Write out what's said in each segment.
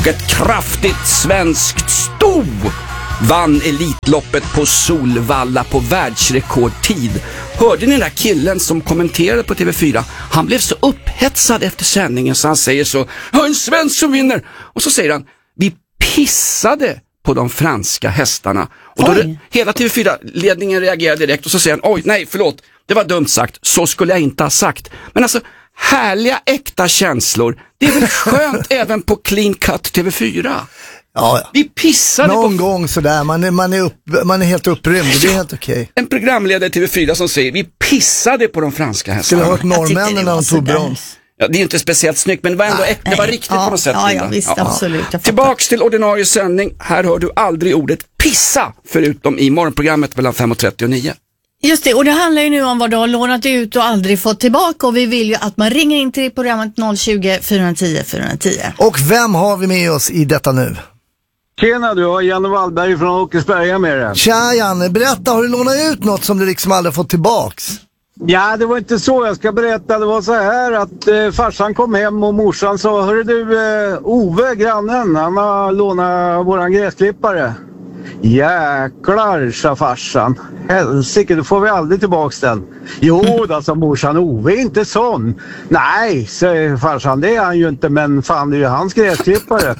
ett kraftigt svenskt sto vann Elitloppet på Solvalla på världsrekordtid. Hörde ni den där killen som kommenterade på TV4? Han blev så upphetsad efter sändningen så han säger så: en svensk som vinner! Och så säger han: vi pissade på de franska hästarna. Och då hela TV4-ledningen reagerade direkt och så säger han: oj, nej, förlåt, det var dumt sagt, så skulle jag inte ha sagt. Men alltså, härliga, äkta känslor, det är väl skönt även på Clean Cut TV4? Ja. Vi pissade någon gång sådär, man är helt upprymd, det är helt okej. En programledare TV4 som säger: vi pissade på de franska hästarna. Skulle ha hört norrmännen när de tog brons. Ja, det är inte speciellt snyggt, men det var ändå det var riktigt på något sätt. Ja, visst, absolut. Tillbaks till ordinarie sändning. Här hör du aldrig ordet pissa, förutom i morgonprogrammet mellan 5:30 och 9. Just det, och det handlar ju nu om vad du har lånat ut och aldrig fått tillbaka, och vi vill ju att man ringer in till programmet 020 410 410. Och vem har vi med oss i detta nu? Tjena, du har Janne Wallberg från Åkersberga med dig. Tja Janne, berätta, har du lånat ut något som du liksom aldrig fått tillbaks? Ja, det var inte så jag ska berätta. Det var så här att farsan kom hem och morsan sa: hörru du, Ove, grannen, han har lånat våran gräsklippare. Jäklar, sa farsan. Helsike, då får vi aldrig tillbaks den. Jo, då, sa morsan, Ove är inte sån. Nej, säger farsan, det är han ju inte, men fan, det är ju hans gräsklippare.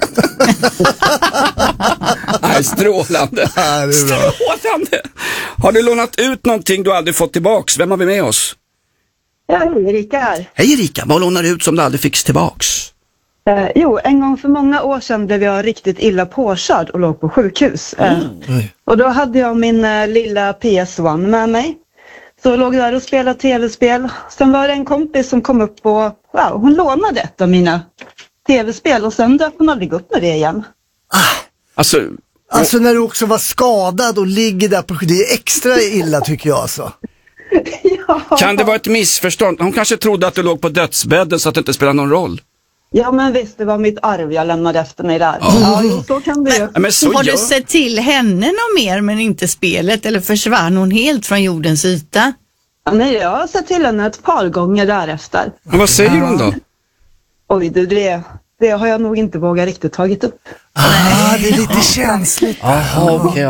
Nej, strålande. Strålande. Har du lånat ut någonting du aldrig fått tillbaks? Vem har vi med oss? Ja, hej, Erika här. Hej Erika, vad lånar du ut som du aldrig fick tillbaks? Jo, en gång för många år sedan blev jag riktigt illa påkörd och låg på sjukhus. Och då hade jag min lilla PS1 med mig. Så jag låg där och spelade tv-spel. Sen var det en kompis som kom upp och hon lånade ett av mina tv-spel och sen dök hon aldrig upp med det igen. Alltså när du också var skadad och ligger där på sjukhus, det är extra illa tycker jag alltså. Ja. Kan det vara ett missförstånd? Hon kanske trodde att du låg på dödsbädden så att det inte spelar någon roll. Ja, men visst, det var mitt arv jag lämnade efter mig där. Ja, så kan det ju. Men så har du sett till henne något mer men inte spelet, eller försvann hon helt från jordens yta? Ja, nej, jag har sett till henne ett par gånger därefter. Men vad säger hon då? Oj, det har jag nog inte vågat riktigt tagit upp. Det är lite känsligt. Okej,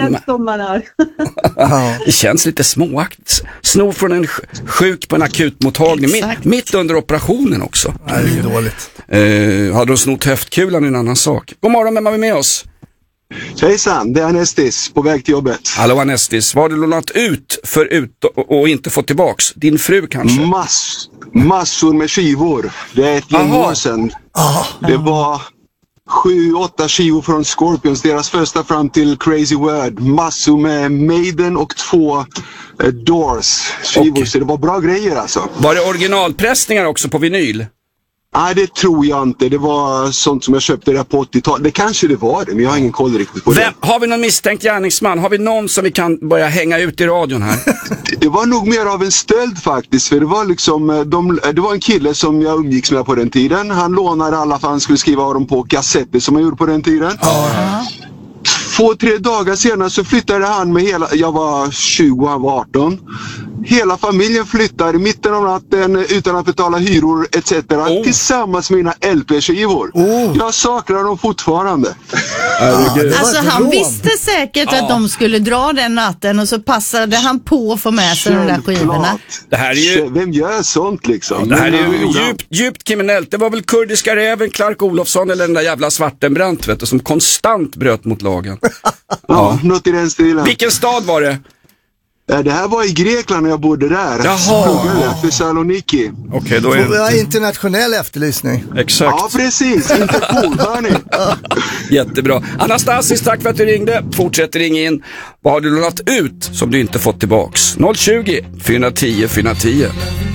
det känns lite småakt. Snor från en sjuk på en akutmottagning. Mitt under operationen också. Det är ju dåligt. Hade de snott höftkulan är en annan sak. God morgon, vem har vi med oss? Hejsan, det är Anestis på väg till jobbet. Hallå Anestis, vad har du lånat ut förut och inte fått tillbaks? Din fru kanske? Massor med skivor. Det är ett gäng år sedan. Det var 7-8 skivor från Scorpions, deras första fram till Crazy World. Massor med Maiden och 2 Doors skivor, så det var bra grejer alltså. Var det originalpressningar också på vinyl? Nej, det tror jag inte. Det var sånt som jag köpte där på 80-talet. Det kanske det var det, men jag har ingen koll riktigt på det. Har vi någon misstänkt gärningsman? Har vi någon som vi kan börja hänga ut i radion här? Det var nog mer av en stöld faktiskt. För det var liksom, det var en kille som jag umgicks med på den tiden. Han lånade alla för han skulle skriva av dem på kassetter som man gjorde på den tiden. 2-3 dagar senare så flyttade han med hela, jag var 20 och han var 18. Hela familjen flyttar i mitten av natten utan att betala hyror etc. Tillsammans med mina LP-skivor. Jag saknar dem fortfarande. Alltså han visste säkert att de skulle dra den natten och så passade han på att få med sig de där skivorna. Det här är ju... Vem gör sånt liksom? Det här är ju djupt kriminellt. Det var väl kurdiska räven, Clark Olofsson eller den där jävla Svartenbrandt, vet du, som konstant bröt mot lagen. Ja, något i den stilen. Vilken stad var det? Det här var i Grekland när jag bodde där. Jaha. Thessaloniki. Okej, då är det... Vi har internationell efterlysning. Exakt. Ja, precis. Interpol, hörni. Jättebra. Anastasis, tack för att du ringde. Fortsätt ringa in. Vad har du lånat ut som du inte fått tillbaks? 020 410 410.